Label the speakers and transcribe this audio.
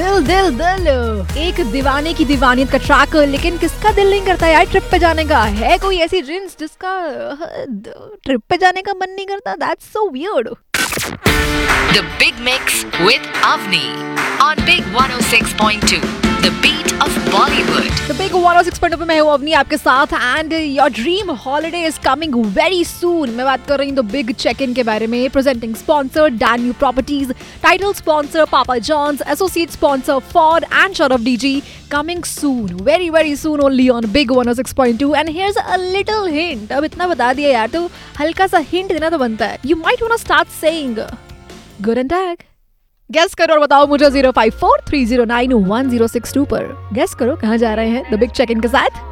Speaker 1: दिल दिल दिल, एक दीवाने की दीवानियत का ट्रैक, लेकिन किसका दिल नहीं करता यार ट्रिप पे जाने का? है कोई ऐसी जिन्स जिसका ट्रिप पे जाने का मन नहीं करता? That's so weird.
Speaker 2: The Big Mix with Avni on Big 106.2, the beat of Bollywood.
Speaker 1: The Big 106.2 पे मैं हूँ अवनी आपके साथ and your dream holiday is coming very soon. मैं बात कर रही हूँ द बिग चेक इन के बारे में। Presenting sponsor डैन्यू properties, title sponsor Papa John's, associate sponsor Ford and short DG. Coming soon, very very soon only on Big 106.2 and here's a little hint। अब इतना बता दिया यार तो हल्का सा हिंट देना तो बनता है। You might wanna start saying good and tag। Guess करो और बताओ मुझे 05430911062 पर। गेस करो कहाँ जा रहे हैं द बिग चेक इन के साथ।